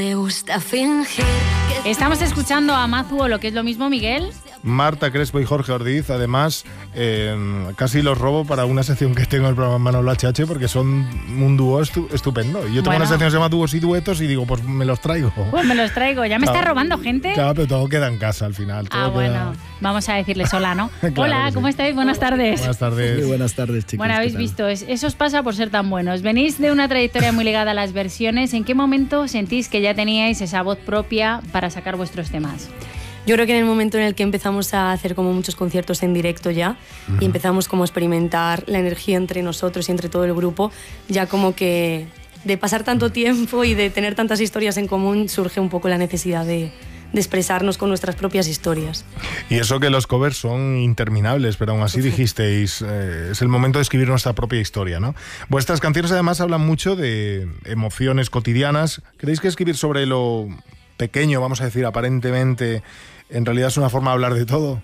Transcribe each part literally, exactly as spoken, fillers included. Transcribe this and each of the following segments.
Me gusta fingir que... Estamos escuchando a Mazu, o lo que es lo mismo, Miguel. Marta Crespo y Jorge Ordiz, además, eh, casi los robo para una sección que tengo en el programa Manolo H H, porque son un dúo estu estupendo. Y yo tengo Bueno. una sección que se llama Dúos y Duetos y digo, pues me los traigo. Pues me los traigo. ¿Ya me Claro. está robando gente? Claro, pero todo queda en casa al final. Todo Ah, bueno. queda... Vamos a decirles hola, ¿no? Claro Hola, que sí. ¿cómo estáis? Buenas tardes. Buenas tardes. Muy buenas tardes, chicos. Bueno, habéis ¿qué tal? visto, es- eso os pasa por ser tan buenos. Venís de una trayectoria muy ligada a las versiones. ¿En qué momento sentís que ya teníais esa voz propia para sacar vuestros temas? Yo creo que en el momento en el que empezamos a hacer como muchos conciertos en directo ya uh-huh. y empezamos como a experimentar la energía entre nosotros y entre todo el grupo, ya como que de pasar tanto tiempo y de tener tantas historias en común surge un poco la necesidad de, de expresarnos con nuestras propias historias. Y eso que los covers son interminables, pero aún así dijisteis, eh, es el momento de escribir nuestra propia historia, ¿no? Vuestras canciones además hablan mucho de emociones cotidianas. ¿Creéis que escribir sobre lo pequeño, vamos a decir, aparentemente, en realidad es una forma de hablar de todo?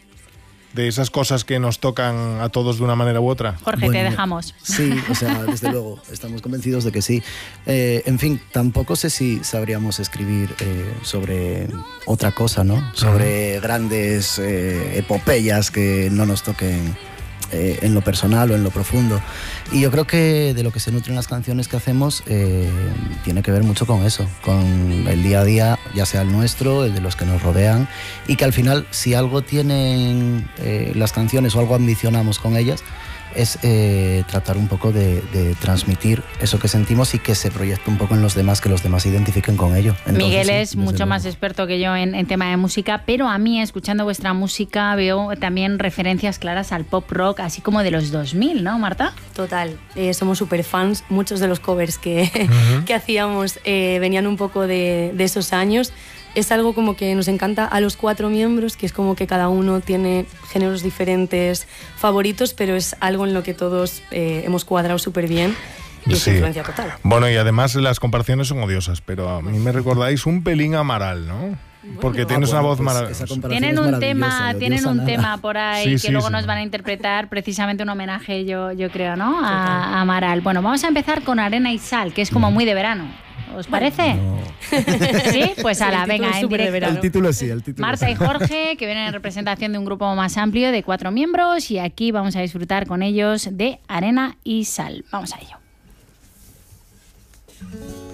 De esas cosas que nos tocan a todos de una manera u otra. Jorge, Bueno, te dejamos. Sí, o sea, desde luego, estamos convencidos de que sí. Eh, en fin, tampoco sé si sabríamos escribir eh, sobre otra cosa, ¿no? Sobre grandes eh, epopeyas que no nos toquen eh, en lo personal o en lo profundo. Y yo creo que de lo que se nutren las canciones que hacemos eh, tiene que ver mucho con eso, con el día a día, ya sea el nuestro, el de los que nos rodean, y que al final, si algo tienen eh, las canciones o algo ambicionamos con ellas, es eh, tratar un poco de, de transmitir eso que sentimos y que se proyecte un poco en los demás, que los demás se identifiquen con ello. Entonces, Miguel sí, es desde mucho luego. más experto que yo en, en tema de música, pero a mí, escuchando vuestra música, veo también referencias claras al pop rock, así como de los dos mil, ¿no, Marta? Total, eh, somos súper fans. Muchos de los covers que, uh-huh. que hacíamos eh, venían un poco de, de esos años. Es algo como que nos encanta a los cuatro miembros, que es como que cada uno tiene géneros diferentes favoritos, pero es algo en lo que todos eh, hemos cuadrado súper bien y es sí. influencia total. Bueno, y además las comparaciones son odiosas, pero a mí me recordáis un pelín a Amaral, ¿no? Porque Bueno, tienes ah, una bueno, voz pues maravillosa. Tienen un tema, tienen un nada. tema por ahí sí, que sí, luego sí. nos van a interpretar, precisamente un homenaje, yo, yo creo, ¿no? A, a Amaral. Bueno, vamos a empezar con Arena y Sal, que es como muy de verano. ¿Os parece? No. Sí, pues a la Sí, el título venga, es en súper de directo. verano. El título sí, el título Marta sí. y Jorge, que vienen en representación de un grupo más amplio de cuatro miembros, y aquí vamos a disfrutar con ellos de Arena y Sal. Vamos a ello.